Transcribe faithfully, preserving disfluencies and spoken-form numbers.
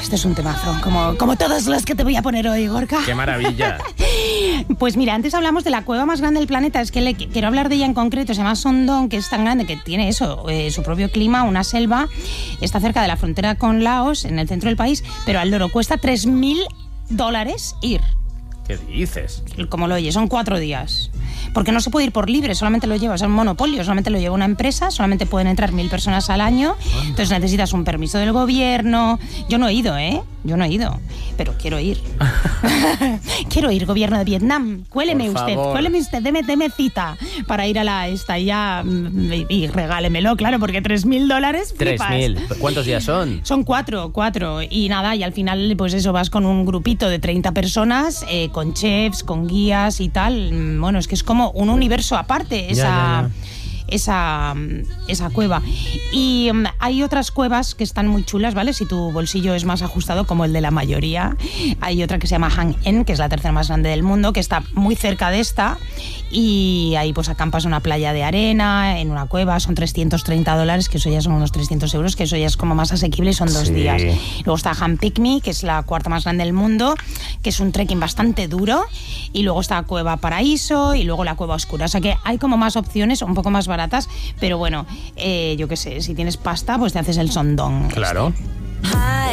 este es un temazo, como, como todos los que te voy a poner hoy, Gorka. ¡Qué maravilla! Pues mira, antes hablamos de la cueva más grande del planeta, es que le, quiero hablar de ella en concreto, se llama Sondón, que es tan grande que tiene eso, eh, su propio clima, una selva, está cerca de la frontera con Laos, en el centro del país, pero al loro cuesta tres mil dólares ir. ¿Qué dices? Como lo oyes, son cuatro días. Porque no se puede ir por libre, solamente lo lleva, es un monopolio, solamente lo lleva una empresa, solamente pueden entrar mil personas al año, entonces necesitas un permiso del gobierno. Yo no he ido, ¿eh? Yo no he ido, pero quiero ir. Quiero ir, gobierno de Vietnam. Cuéleme Por usted, favor. cuéleme usted, deme, deme cita para ir a la esta y ya, y, y regálemelo, claro, porque tres mil dólares Tres mil. ¿Cuántos días son? Son cuatro, cuatro. Y nada, y al final, pues eso, vas con un grupito de treinta personas, eh, con chefs, con guías y tal. Bueno, es que es como un universo aparte, esa... Ya, ya, ya. Esa, esa cueva. Y um, hay otras cuevas que están muy chulas, ¿vale? Si tu bolsillo es más ajustado, como el de la mayoría. Hay otra que se llama Hang En, que es la tercera más grande del mundo, que está muy cerca de esta. Y ahí pues acampas en una playa de arena, en una cueva, son trescientos treinta dólares, que eso ya son unos trescientos euros, que eso ya es como más asequible y son dos Sí. días. Luego está Han Picnic, que es la cuarta más grande del mundo, que es un trekking bastante duro. Y luego está Cueva Paraíso y luego la Cueva Oscura. O sea que hay como más opciones, un poco más baratas, pero bueno, eh, yo qué sé, si tienes pasta, pues te haces el Sondón. Claro.